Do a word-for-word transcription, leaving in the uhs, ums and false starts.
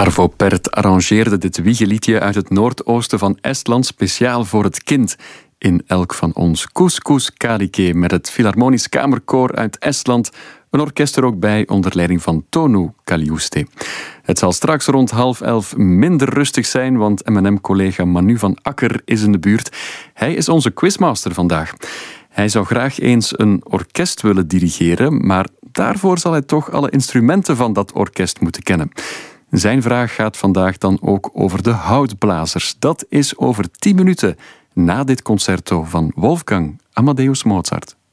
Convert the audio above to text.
Arvo Pärt arrangeerde dit wiegeliedje uit het noordoosten van Estland speciaal voor het kind in Elk van ons. Couscous Kadike met het Philharmonisch Kamerkoor uit Estland. Een orkest er ook bij onder leiding van Tonu Kaljuste. Het zal straks rond half elf minder rustig zijn, want M en M-collega Manu van Akker is in de buurt. Hij is onze quizmaster vandaag. Hij zou graag eens een orkest willen dirigeren, maar daarvoor zal hij toch alle instrumenten van dat orkest moeten kennen. Zijn vraag gaat vandaag dan ook over de houtblazers. Dat is over tien minuten na dit concerto van Wolfgang Amadeus Mozart.